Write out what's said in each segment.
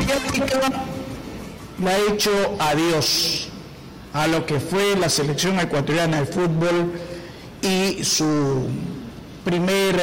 mediática le ha hecho adiós a lo que fue la selección ecuatoriana de fútbol y su primer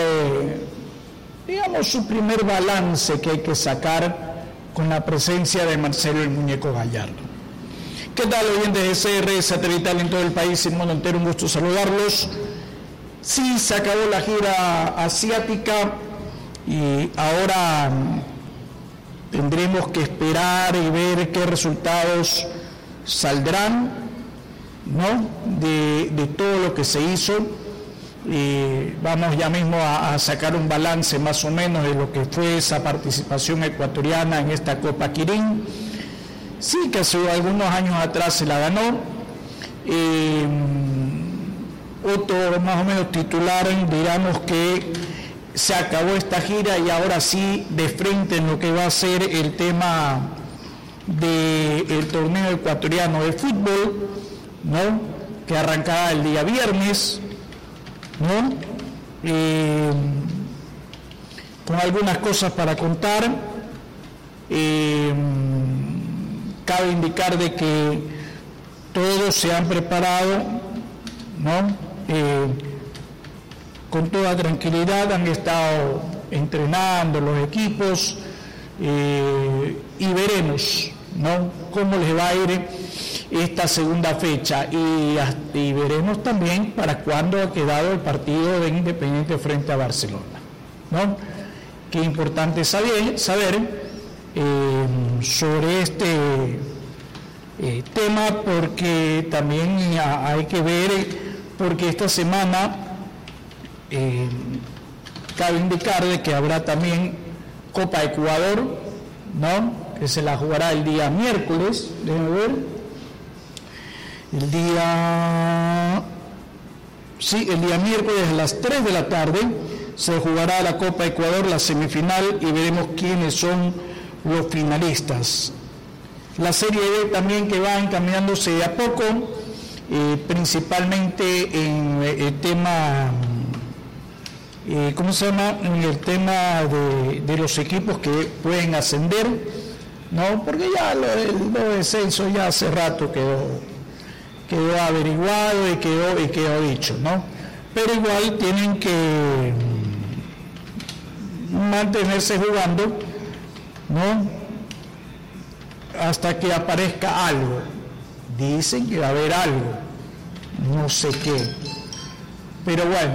balance que hay que sacar con la presencia de Marcelo el Muñeco Gallardo. ¿Qué tal, oyentes de CR Satelital en todo el país y el mundo entero? Un gusto saludarlos. Sí, se acabó la gira asiática y ahora tendremos que esperar y ver qué resultados saldrán, ¿no?, de todo lo que se hizo. Vamos ya mismo a sacar un balance más o menos de lo que fue esa participación ecuatoriana en esta Copa Quirín. Sí, que hace algunos años atrás se la ganó. Otro más o menos titular, digamos que se acabó esta gira y ahora sí de frente en lo que va a ser el tema del torneo ecuatoriano de fútbol, ¿no?, que arrancará el día viernes, ¿no?, con algunas cosas para contar. Cabe indicar de que todos se han preparado, ¿no?, con toda tranquilidad, han estado entrenando los equipos y veremos, ¿no?, cómo les va a ir esta segunda fecha y veremos también para cuándo ha quedado el partido de Independiente frente a Barcelona, ¿no? Qué importante saber sobre este tema, porque también hay que ver, porque esta semana cabe indicar de que habrá también Copa Ecuador, ¿no?, que se la jugará el día miércoles, déjenme ver, el día miércoles a las 3 de la tarde se jugará la Copa Ecuador, la semifinal, y veremos quiénes son los finalistas. La Serie B también, que va encaminándose de a poco, principalmente en el tema, en el tema de los equipos que pueden ascender, ¿no?, porque ya lo de descenso ya hace rato quedó averiguado y quedó dicho, ¿no? Pero igual tienen que mantenerse jugando, ¿no?, hasta que aparezca algo. Dicen que va a haber algo, no sé qué, pero bueno,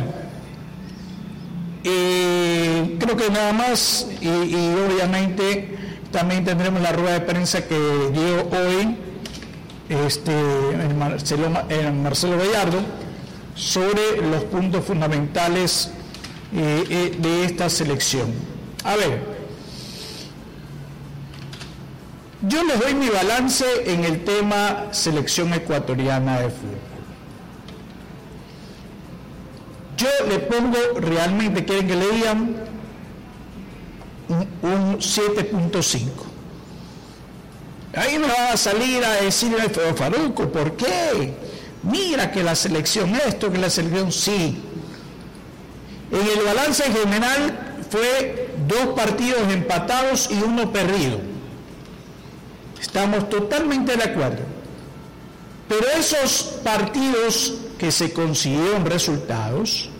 creo que nada más, y obviamente también tendremos la rueda de prensa que dio hoy Marcelo Gallardo sobre los puntos fundamentales de esta selección. A ver, yo les doy mi balance en el tema selección ecuatoriana de fútbol. Yo le pongo, realmente, ¿quieren que le digan? Un 7.5. Ahí me va a salir a decirme, pero Faruco, ¿por qué? Mira que la selección esto, que la selección sí. En el balance general fue 2 partidos empatados y 1 perdido. Estamos totalmente de acuerdo. Pero esos partidos que se consiguieron resultados